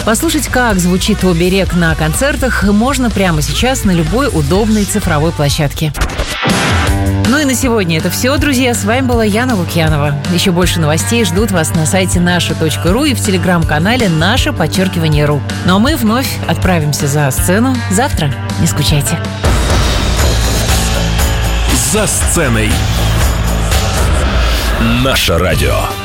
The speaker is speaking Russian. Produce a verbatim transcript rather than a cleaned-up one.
Послушать, как звучит «Оберег» на концертах, можно прямо сейчас на любой удобной цифровой площадке. Ну и на сегодня это все, друзья. С вами была Яна Лукьянова. Еще больше новостей ждут вас на сайте наша точка ру и в телеграм-канале «Наше подчеркивание ру». Ну а мы вновь отправимся за сцену завтра. Не скучайте. За сценой. Наше радио.